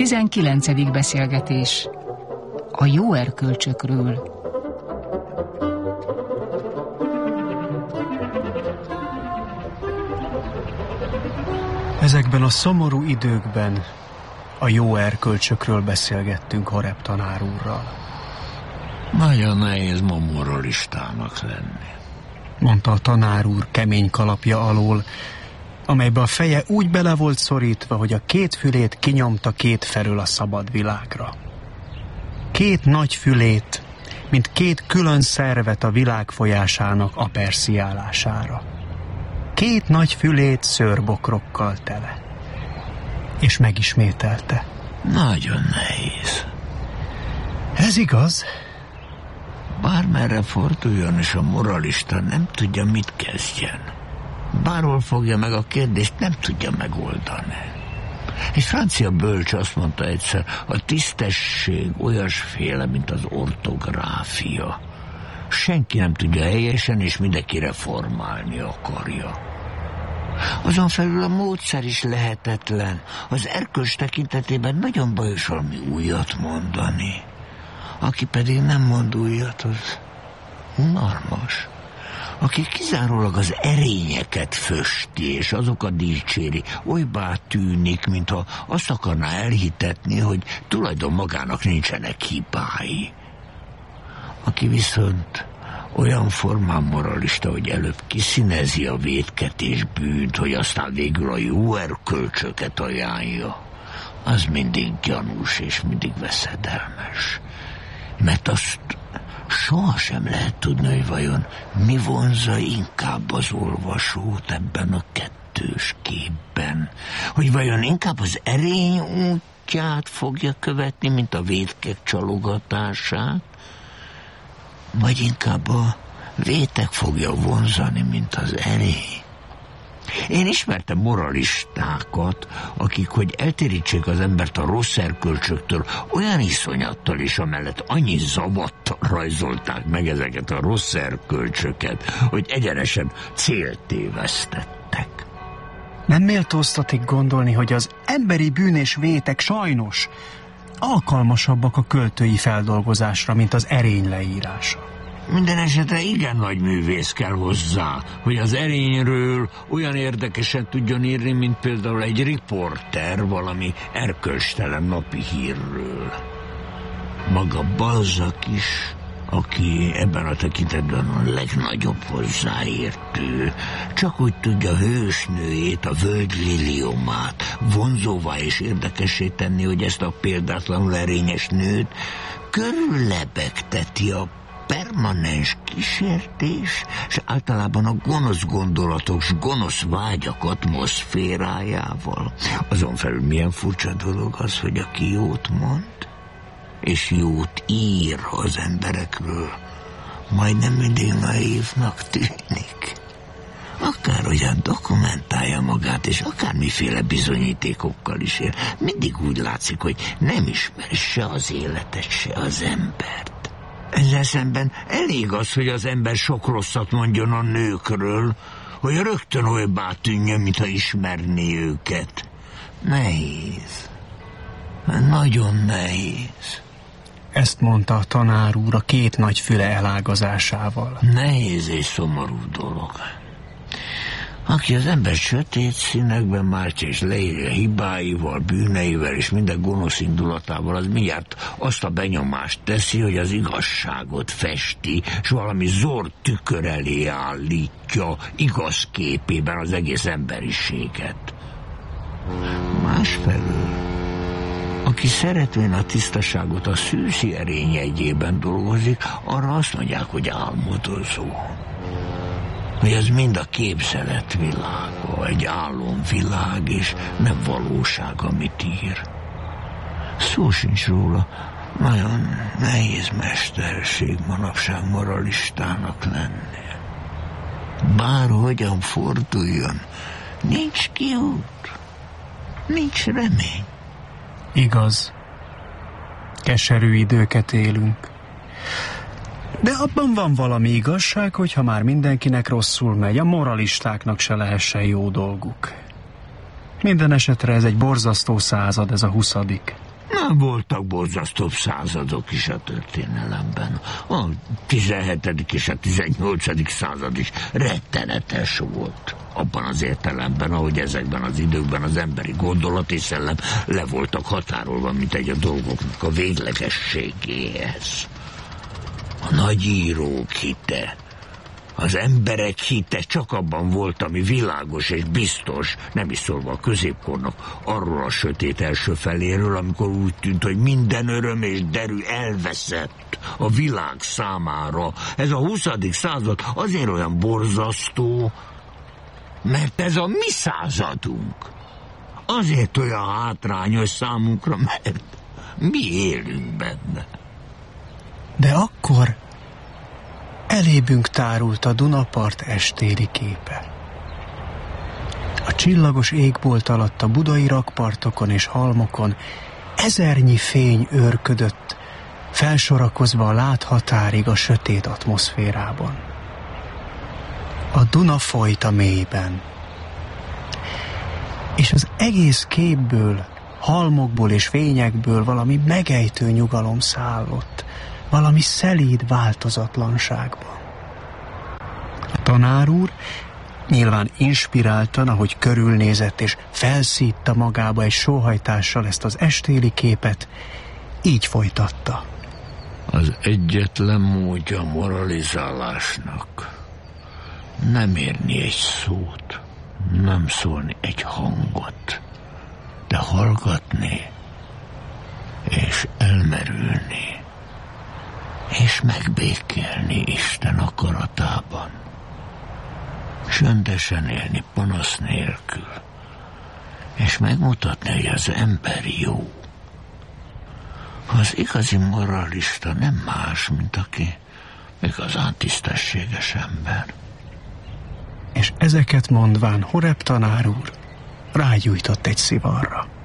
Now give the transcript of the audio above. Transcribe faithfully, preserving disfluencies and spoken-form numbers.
Tizenkilencedik beszélgetés. A jó erkölcsökről. Ezekben a szomorú időkben a jó erkölcsökről beszélgettünk Horeb tanár úrral. Nagyon nehéz ma moralistának lenni, mondta a tanár úr kemény kalapja alól, amelybe a feje úgy bele volt szorítva, hogy a két fülét kinyomta két felől a szabad világra. Két nagy fülét, mint két külön szervet a világ folyásának apersziálására. Két nagy fülét szőrbokrokkal tele. És megismételte. Nagyon nehéz. Ez igaz? Bármerre forduljon, és a moralista nem tudja, mit kezdjen. Bárhol fogja meg a kérdést, nem tudja megoldani. Egy francia bölcs azt mondta egyszer, a tisztesség olyasféle, mint az ortográfia. Senki nem tudja helyesen, és mindenki reformálni akarja. Azon felül a módszer is lehetetlen. Az erkölcs tekintetében nagyon bajos valami újat mondani. Aki pedig nem mond újat, az unalmas. Aki kizárólag az erényeket fösti, és azokat dicséri, olybá tűnik, mintha azt akarná elhitetni, hogy tulajdon magának nincsenek hibái. Aki viszont olyan formán moralista, hogy előbb kiszínezi a vétket és bűnt, hogy aztán végül a jó erkölcsöket ajánlja, az mindig gyanús és mindig veszedelmes. Mert azt sohasem lehet tudni, hogy vajon mi vonzza inkább az olvasót ebben a kettős képben. Hogy vajon inkább az erény útját fogja követni, mint a vétkek csalogatását, vagy inkább a vétek fogja vonzani, mint az erény. Én ismertem moralistákat, akik, hogy eltérítsék az embert a rossz erkölcsöktől, olyan iszonyattal és amellett annyi zavattal rajzolták meg ezeket a rossz erkölcsöket, hogy egyenesen céltévesztettek. Nem méltóztatik gondolni, hogy az emberi bűn és vétek sajnos alkalmasabbak a költői feldolgozásra, mint az erény leírása. Minden esetre igen nagy művész kell hozzá, hogy az erényről olyan érdekesen tudjon írni, mint például egy riporter valami erkölcstelen napi hírről. Maga Balzac is, aki ebben a tekintetben a legnagyobb hozzáértő, csak úgy tudja hősnőjét, a völgyliliomát vonzóvá és érdekessé tenni, hogy ezt a példátlanul erényes nőt körüllebegteti a permanens kísértés, és általában a gonosz gondolatok, s gonosz vágyak atmoszférájával. Azon felül milyen furcsa dolog az, hogy aki jót mond, és jót ír az emberekről, majdnem mindig naívnak tűnik. Akárhogyan dokumentálja magát, és akármiféle bizonyítékokkal is ér, mindig úgy látszik, hogy nem ismer se az életet, se az embert. Ezzel szemben elég az, hogy az ember sok rosszat mondjon a nőkről, hogy rögtön olybá tűnjön, mintha ismerné őket. Nehéz. Nagyon nehéz. Ezt mondta a tanár úr a két nagy füle elágazásával. Nehéz és szomorú dolog. Aki az ember sötét színekben mártja és leírja hibáival, bűneivel és minden gonosz indulatával, az mindjárt azt a benyomást teszi, hogy az igazságot festi, és valami zord tükör elé állítja igaz képében az egész emberiséget. Másfelől, aki szeretvén a tisztaságot a szűzi erény jegyében dolgozik, arra azt mondják, hogy álmodozó. Hogy ez mind a képzelet világa, egy álomvilág, és nem valóság, amit ír. Szó sincs róla, nagyon nehéz mesterség manapság moralistának lenni. Bárhogyan forduljon, nincs kiút, nincs remény. Igaz, keserű időket élünk. De abban van valami igazság, hogy ha már mindenkinek rosszul megy, a moralistáknak se lehessen jó dolguk. Minden esetre ez egy borzasztó század, ez a huszadik. Nem voltak borzasztóbb századok is a történelemben. A tizenhetedik és a tizennyolcadik század is rettenetes volt. Abban az értelemben, ahogy ezekben az időkben az emberi gondolat és szellem le voltak határolva, mint egy a dolgoknak a véglegességéhez. A nagyírók hite, az emberek hite csak abban volt, ami világos és biztos, nem is szólva a középkornak arról a sötét első feléről, amikor úgy tűnt, hogy minden öröm és derű elveszett a világ számára. Ez a huszadik század azért olyan borzasztó, mert ez a mi századunk. Azért olyan hátrányos számunkra, mert mi élünk benne. De akkor elébünk tárult a Dunapart estéli képe. A csillagos égbolt alatt a budai rakpartokon és halmokon ezernyi fény őrködött, felsorakozva a láthatárig a sötét atmoszférában. A Duna folyt a mélyben, és az egész képből, halmokból és fényekből valami megejtő nyugalom szállott, valami szelíd változatlanságban. A tanár úr nyilván inspiráltan, ahogy körülnézett és felszítta magába egy sóhajtással ezt az estéli képet, így folytatta. Az egyetlen módja a moralizálásnak nem érni egy szót, nem szólni egy hangot, de hallgatni és elmerülni, és megbékélni Isten akaratában. Csöndesen élni panasz nélkül, és megmutatni, hogy az ember jó. Az igazi moralista nem más, mint aki igazán tisztességes ember. És ezeket mondván Horeb tanár úr rágyújtott egy szivarra.